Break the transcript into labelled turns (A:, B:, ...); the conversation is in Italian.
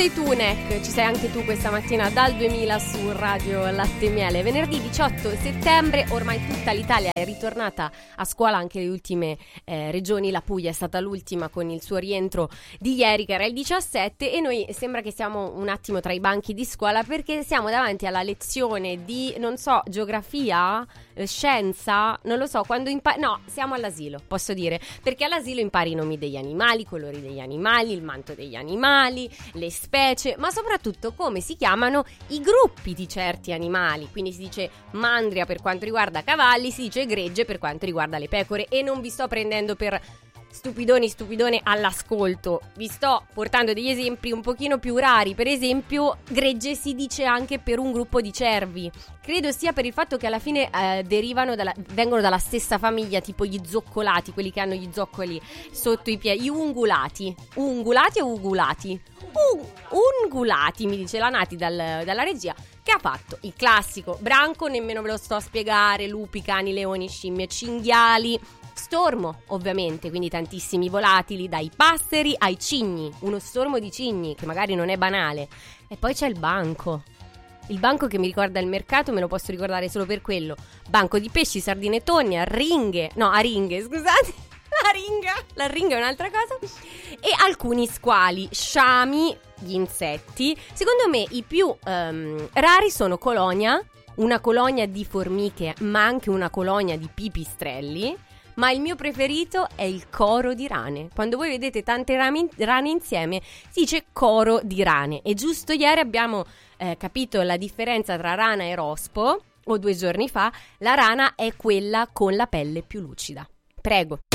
A: sei tu, Nek, ci sei anche tu questa mattina dal 2000 su Radio Latte e Miele. Venerdì 18 settembre, ormai tutta l'Italia è ritornata a scuola, anche le ultime regioni. La Puglia è stata l'ultima con il suo rientro di ieri, che era il 17, e noi sembra che siamo un attimo tra i banchi di scuola, perché siamo davanti alla lezione di, non so, geografia, scienza, non lo so, quando no, siamo all'asilo, posso dire, perché all'asilo impari i nomi degli animali, i colori degli animali, il manto degli animali, le specie, ma soprattutto come si chiamano i gruppi di certi animali. Quindi si dice mandria per quanto riguarda cavalli, si dice gregge per quanto riguarda le pecore. E non vi sto prendendo per stupidone all'ascolto, vi sto portando degli esempi un pochino più rari. Per esempio, gregge si dice anche per un gruppo di cervi. Credo sia per il fatto che alla fine vengono dalla stessa famiglia, tipo gli zoccolati, quelli che hanno gli zoccoli sotto i piedi, gli ungulati. Ungulati o ugulati? Ungulati, mi dice la Nati dalla regia, che ha fatto il classico branco, nemmeno ve lo sto a spiegare, lupi, cani, leoni, scimmie, cinghiali. Stormo, ovviamente, quindi tantissimi volatili, dai passeri ai cigni, uno stormo di cigni che magari non è banale. E poi c'è il banco che mi ricorda il mercato, me lo posso ricordare solo per quello. Banco di pesci, sardine, tonne, aringhe, scusate, la ringa è un'altra cosa. E alcuni squali, sciami, gli insetti. Secondo me i più rari sono colonia, una colonia di formiche, ma anche una colonia di pipistrelli. Ma il mio preferito è il coro di rane. Quando voi vedete tante rane insieme, si dice coro di rane. E giusto ieri abbiamo capito la differenza tra rana e rospo, o 2 giorni fa. La rana è quella con la pelle più lucida. Prego.